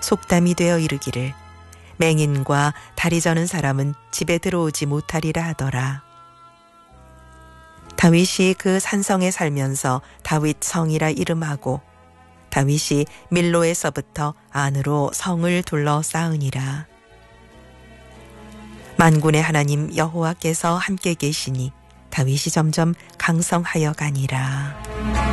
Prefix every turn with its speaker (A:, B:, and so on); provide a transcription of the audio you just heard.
A: 속담이 되어 이르기를 맹인과 다리 저는 사람은 집에 들어오지 못하리라 하더라. 다윗이 그 산성에 살면서 다윗 성이라 이름하고 다윗이 밀로에서부터 안으로 성을 둘러 쌓으니라. 만군의 하나님 여호와께서 함께 계시니 다윗이 점점 강성하여 가니라.